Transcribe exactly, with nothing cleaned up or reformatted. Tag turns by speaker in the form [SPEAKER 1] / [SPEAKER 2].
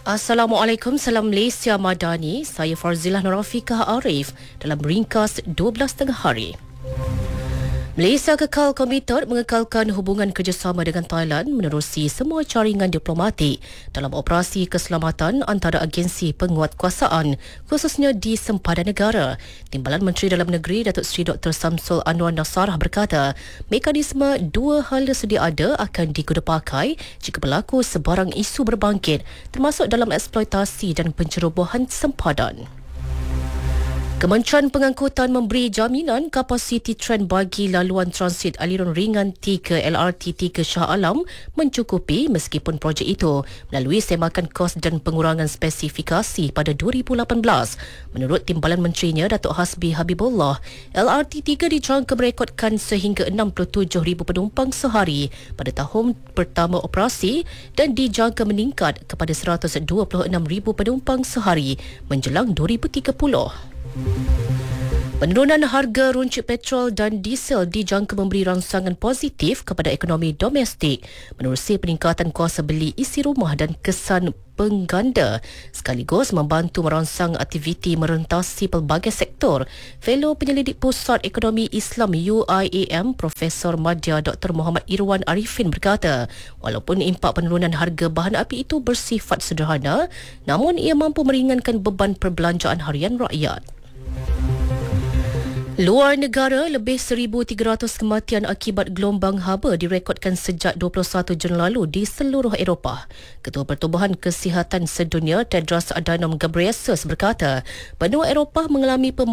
[SPEAKER 1] Assalamualaikum, salam Malaysia Madani. Saya Farzilah Nurafiqah Arif dalam ringkas dua belas tengah hari. Malaysia kekal komited mengekalkan hubungan kerjasama dengan Thailand menerusi semua caringan diplomatik dalam operasi keselamatan antara agensi penguatkuasaan, khususnya di sempadan negara. Timbalan Menteri Dalam Negeri Datuk Seri Doktor Samsul Anwar Nasarah berkata, mekanisme dua hal sedia ada akan digunapakai jika berlaku sebarang isu berbangkit, termasuk dalam eksploitasi dan pencerobohan sempadan. Kementerian Pengangkutan memberi jaminan kapasiti tren bagi laluan transit aliran ringan tiga L R T tiga Shah Alam mencukupi meskipun projek itu melalui semakan kos dan pengurangan spesifikasi pada dua ribu lapan belas. Menurut Timbalan Menterinya Datuk Hasbi Habibullah, L R T tiga dijangka merekodkan sehingga enam puluh tujuh ribu penumpang sehari pada tahun pertama operasi dan dijangka meningkat kepada seratus dua puluh enam ribu penumpang sehari menjelang dua ribu tiga puluh. Penurunan harga runcit petrol dan diesel dijangka memberi rangsangan positif kepada ekonomi domestik menerusi peningkatan kuasa beli isi rumah dan kesan pengganda sekaligus membantu merangsang aktiviti merentasi pelbagai sektor. Fellow Penyelidik Pusat Ekonomi Islam U I A M Profesor Madya Doktor Muhammad Irwan Arifin berkata, walaupun impak penurunan harga bahan api itu bersifat sederhana, namun ia mampu meringankan beban perbelanjaan harian rakyat. Luar negara, lebih seribu tiga ratus kematian akibat gelombang haba direkodkan sejak dua puluh satu Jun lalu di seluruh Eropah. Ketua Pertubuhan Kesihatan Sedunia Tedros Adhanom Ghebreyesus berkata, benua Eropah mengalami